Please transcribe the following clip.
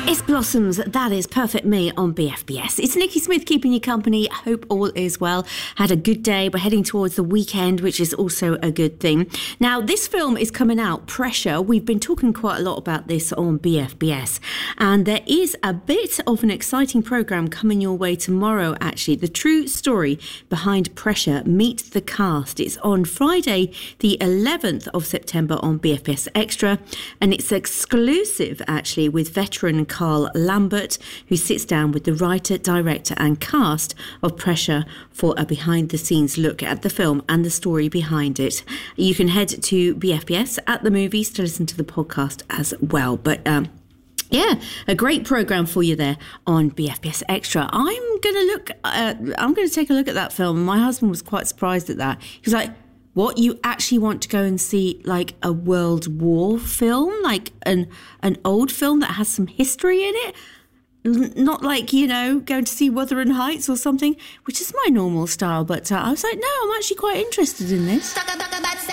It's Blossoms, that is Perfect Me on BFBS. It's Nikki Smith keeping you company. I hope all is well. Had a good day. We're heading towards the weekend, which is also a good thing. Now, this film is coming out, Pressure. We've been talking quite a lot about this on BFBS. And there is a bit of an exciting programme coming your way tomorrow, actually. The true story behind Pressure. Meet the cast. It's on Friday, the 11th of September on BFBS Extra. And it's exclusive, actually, with veteran Carl Lambert, who sits down with the writer, director and cast of Pressure for a behind-the-scenes look at the film and the story behind it. You can head to BFBS at the movies to listen to the podcast as well. But yeah, a great programme for you there on BFBS Extra. I'm going to take a look at that film. My husband was quite surprised at that. He was like, what, you actually want to go and see like a World War film, like an old film that has some history in it? Not like, going to see Wuthering Heights or something, which is my normal style. But I was like, no, I'm actually quite interested in this.